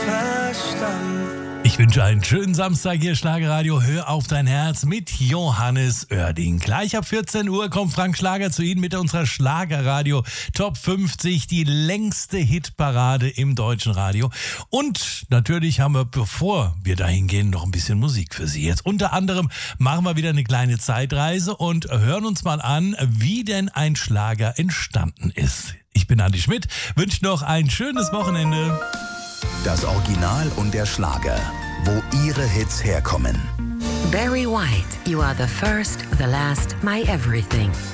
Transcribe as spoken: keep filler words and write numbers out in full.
verstanden. Ich wünsche einen schönen Samstag hier, Schlagerradio. Hör auf dein Herz mit Johannes Oerding. Gleich ab vierzehn Uhr kommt Frank Schlager zu Ihnen mit unserer Schlagerradio Top fünfzig, die längste Hitparade im deutschen Radio. Und natürlich haben wir, bevor wir dahin gehen, noch ein bisschen Musik für Sie. Jetzt unter anderem machen wir wieder eine kleine Zeitreise und hören uns mal an, wie denn ein Schlager entstanden ist. Ich bin Andi Schmidt, wünsche noch ein schönes Wochenende. Das Original und der Schlager, wo Ihre Hits herkommen. Barry White, You Are the First, the Last, My Everything.